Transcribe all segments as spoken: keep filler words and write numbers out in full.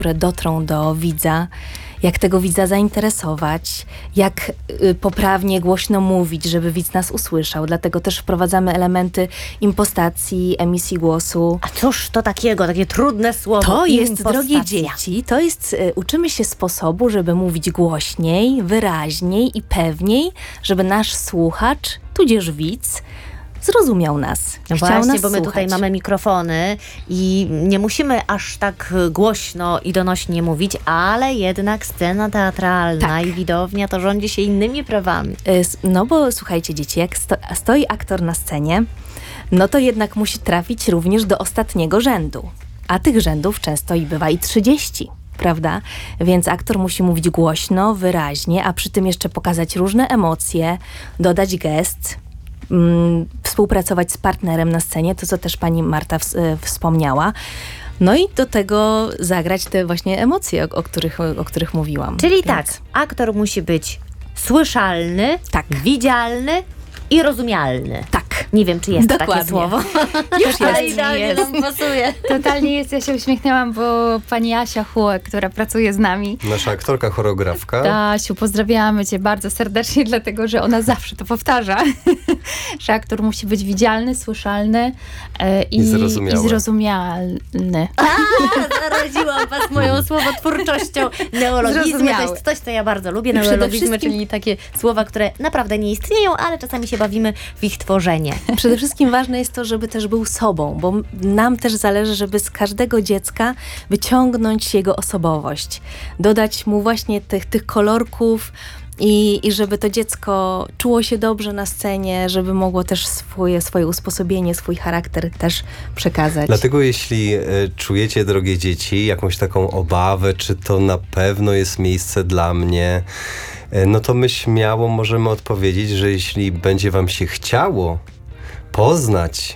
które dotrą do widza, jak tego widza zainteresować, jak y, poprawnie, głośno mówić, żeby widz nas usłyszał. Dlatego też wprowadzamy elementy impostacji, emisji głosu. A cóż to takiego, takie trudne słowo? To jest, impostacja. drogie dzieci, to jest, y, uczymy się sposobu, żeby mówić głośniej, wyraźniej i pewniej, żeby nasz słuchacz, tudzież widz, zrozumiał nas. No chciał właśnie, nas bo my słuchać. tutaj mamy mikrofony i nie musimy aż tak głośno i donośnie mówić, ale jednak scena teatralna Tak. i widownia to rządzi się innymi prawami. Y, s- No bo słuchajcie dzieci, jak sto, stoi aktor na scenie, no to jednak musi trafić również do ostatniego rzędu. A tych rzędów często i bywa i trzydzieści. Prawda? Więc aktor musi mówić głośno, wyraźnie, a przy tym jeszcze pokazać różne emocje, dodać gest, mm, współpracować z partnerem na scenie, to co też pani Marta ws- y, wspomniała. No i do tego zagrać te właśnie emocje, o, o, których, o których mówiłam. Czyli Więc- tak, aktor musi być słyszalny, Tak. widzialny i rozumialny. Tak. Nie wiem, czy jest to takie Dokładnie. słowo. Już Ale jest. idealnie jest. nam pasuje. Totalnie jest, ja się uśmiechnęłam, bo pani Asia Hułek, która pracuje z nami. Nasza aktorka, choreografka. Asiu, pozdrawiamy cię bardzo serdecznie, dlatego że ona zawsze to powtarza, że aktor musi być widzialny, słyszalny e, i, I zrozumiały. i zrozumialny. A, zaraziłam was moją słowotwórczością. Neologizmy to Zrozumiały. jest coś, co ja bardzo lubię. przede Neologizmy, wszystkim- czyli takie słowa, które naprawdę nie istnieją, ale czasami się bawimy w ich tworzenie. Przede wszystkim ważne jest to, żeby też był sobą, bo m- nam też zależy, żeby z każdego dziecka wyciągnąć jego osobowość. Dodać mu właśnie tych, tych kolorków i, i żeby to dziecko czuło się dobrze na scenie, żeby mogło też swoje, swoje usposobienie, swój charakter też przekazać. Dlatego jeśli e, czujecie, drogie dzieci, jakąś taką obawę, czy to na pewno jest miejsce dla mnie, e, no to my śmiało możemy odpowiedzieć, że jeśli będzie wam się chciało poznać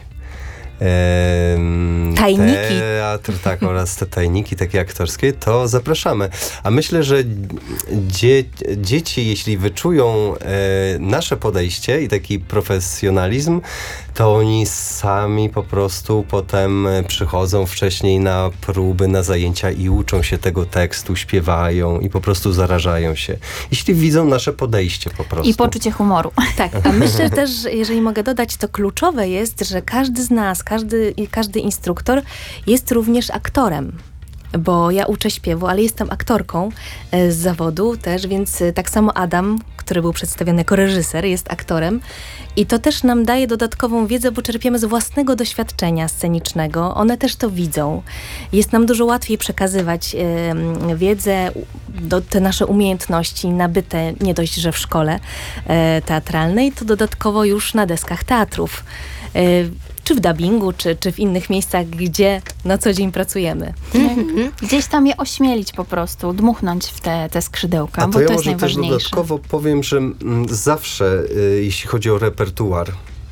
em, Tajniki. teatr, tak, oraz te tajniki takie aktorskie, to zapraszamy. A myślę, że dzie- dzieci, jeśli wyczują e, nasze podejście i taki profesjonalizm, to oni sami po prostu potem przychodzą wcześniej na próby, na zajęcia i uczą się tego tekstu, śpiewają i po prostu zarażają się. Jeśli widzą nasze podejście po prostu. I poczucie humoru. Tak, a myślę też, że jeżeli mogę dodać, to kluczowe jest, że każdy z nas, każdy, każdy instruktor jest również aktorem. Bo ja uczę śpiewu, ale jestem aktorką e, z zawodu też, więc e, tak samo Adam, który był przedstawiony jako reżyser, jest aktorem. I to też nam daje dodatkową wiedzę, bo czerpiemy z własnego doświadczenia scenicznego. One też to widzą. Jest nam dużo łatwiej przekazywać e, wiedzę, do, te nasze umiejętności nabyte nie dość, że w szkole e, teatralnej, to dodatkowo już na deskach teatrów. E, czy w dubbingu, czy, czy w innych miejscach, gdzie na co dzień pracujemy. Gdzieś tam je ośmielić po prostu, dmuchnąć w te, te skrzydełka, A bo to ja to jest może też najważniejsze. dodatkowo powiem, że mm, zawsze, y, jeśli chodzi o repertuar,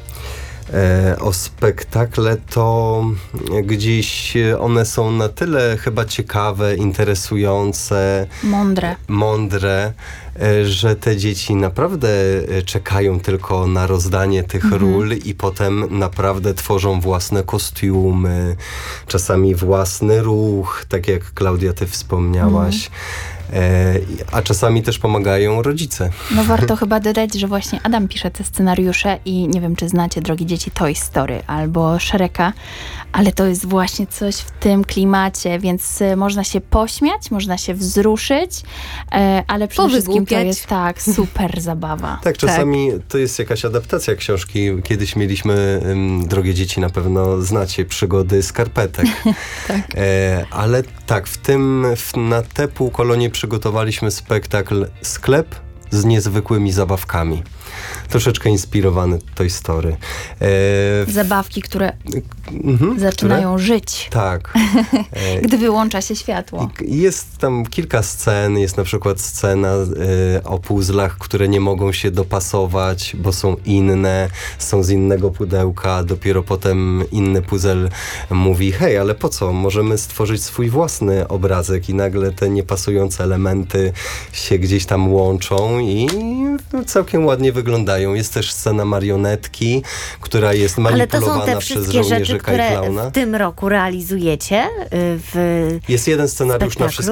e, o spektakle, to gdzieś one są na tyle chyba ciekawe, interesujące, Mądre. mądre, e, że te dzieci naprawdę e, czekają tylko na rozdanie tych ról i potem naprawdę tworzą własne kostiumy, czasami własny ruch, tak jak Klaudia, ty wspomniałaś. E, a czasami też pomagają rodzice. No warto chyba dodać, że właśnie Adam pisze te scenariusze i nie wiem, czy znacie, drogie dzieci, Toy Story albo Shreka, ale to jest właśnie coś w tym klimacie, więc y, można się pośmiać, można się wzruszyć, e, ale przede wszystkim to Powygłupiać. jest tak, super zabawa. Tak, czasami to jest jakaś adaptacja książki. Kiedyś mieliśmy, ym, drogie dzieci, na pewno znacie, Przygody skarpetek. Tak. E, ale tak, w tym, w, na tę półkolonię przygotowaliśmy spektakl Sklep z niezwykłymi zabawkami. Troszeczkę inspirowany Toy Story. E, Zabawki, które mhm, zaczynają żyć, które? Tak. E, gdy wyłącza się światło. I Jest tam kilka scen, jest na przykład scena y, o puzzlach, które nie mogą się dopasować, bo są inne, są z innego pudełka, dopiero potem inny puzzle mówi, hej, ale po co? Możemy stworzyć swój własny obrazek i nagle te niepasujące elementy się gdzieś tam łączą i całkiem ładnie wygląda. wyglądają. Jest też scena marionetki, która jest Ale to manipulowana są te przez wszystkie rzeczy, żołnierzyka i które klauna. w tym roku realizujecie y, w Jest jeden scenariusz na spektaklu? wszystkie